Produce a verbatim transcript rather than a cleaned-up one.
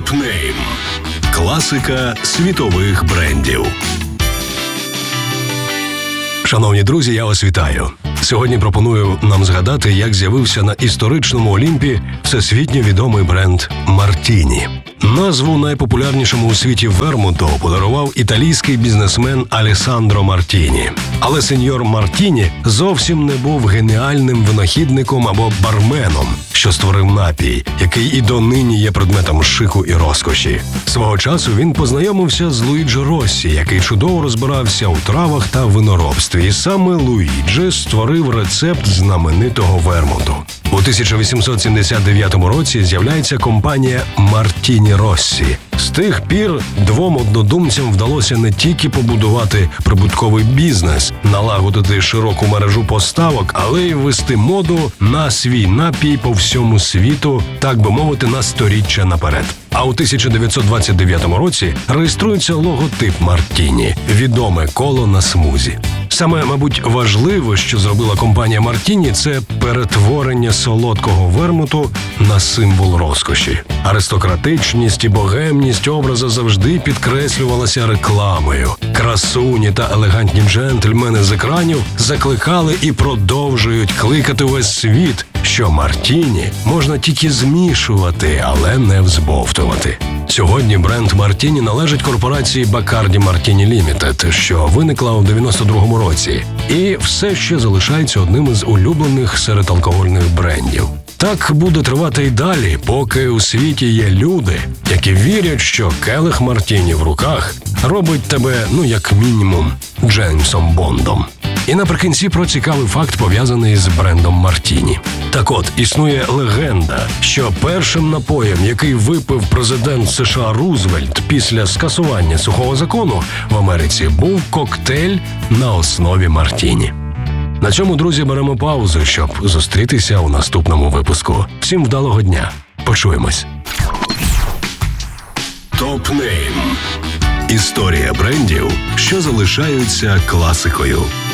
Топ-нейм. Класика світових брендів. Шановні друзі, я вас вітаю. Сьогодні пропоную нам згадати, як з'явився на історичному Олімпі всесвітньо відомий бренд «Мартіні». Назву найпопулярнішому у світі вермуту подарував італійський бізнесмен Алессандро Мартіні. Але сеньор Мартіні зовсім не був геніальним винахідником або барменом, що створив напій, який і донині є предметом шику і розкоші. Свого часу він познайомився з Луїджі Россі, який чудово розбирався у травах та виноробстві. І саме Луїджі створив рецепт знаменитого вермуту. У тисяча вісімсот сімдесят дев'ятому році з'являється компанія «Мартіні Россі». З тих пір двом однодумцям вдалося не тільки побудувати прибутковий бізнес, налагодити широку мережу поставок, але й ввести моду на свій напій по всьому світу, так би мовити, на сторіччя наперед. А у тисяча дев'ятсот двадцять дев'ятому році реєструється логотип «Мартіні» – відоме коло на смузі. Саме, мабуть, важливо, що зробила компанія «Мартіні» – це перетворення солодкого вермуту на символ розкоші. Аристократичність і богемність образу завжди підкреслювалася рекламою. Красуні та елегантні джентльмени з екранів закликали і продовжують кликати весь світ, що «Мартіні» можна тільки змішувати, але не взбовтувати. Сьогодні бренд «Мартіні» належить корпорації Бакарді Мартіні Лімітед, що виникла у дев'яносто другому році, і все ще залишається одним із улюблених серед алкогольних брендів. Так буде тривати й далі, поки у світі є люди, які вірять, що келих Мартіні в руках робить тебе, ну як мінімум, Джеймсом Бондом. І наприкінці про цікавий факт, пов'язаний з брендом «Мартіні». Так от, існує легенда, що першим напоєм, який випив президент США Рузвельт після скасування сухого закону в Америці, був коктейль на основі «Мартіні». На цьому, друзі, беремо паузу, щоб зустрітися у наступному випуску. Всім вдалого дня. Почуємось. Топ-нейм. Історія брендів, що залишаються класикою.